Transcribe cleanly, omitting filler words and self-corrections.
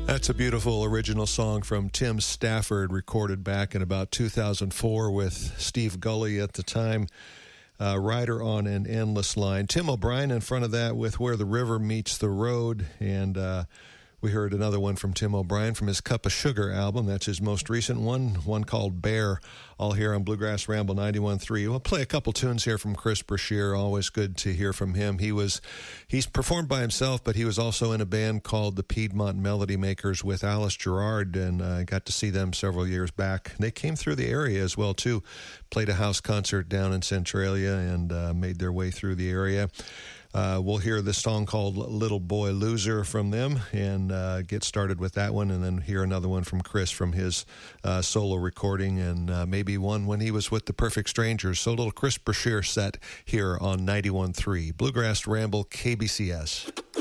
That's a beautiful original song from Tim Stafford, recorded back in about 2004 with Steve Gully at the time. Rider on an Endless Line. Tim O'Brien in front of that with Where the River Meets the Road. And we heard another one from Tim O'Brien from his Cup of Sugar album. That's his most recent one called Bear, all here on Bluegrass Ramble 91.3. We'll play a couple tunes here from Chris Brashear. Always good to hear from him. He's performed by himself, but he was also in a band called the Piedmont Melody Makers with Alice Gerard, and I got to see them several years back. They came through the area as well, too. Played a house concert down in Centralia and made their way through the area. We'll hear this song called Little Boy Loser from them and get started with that one, and then hear another one from Chris from his solo recording, and maybe one when he was with the Perfect Strangers. So a little Chris Brashear set here on 91.3 Bluegrass Ramble KBCS.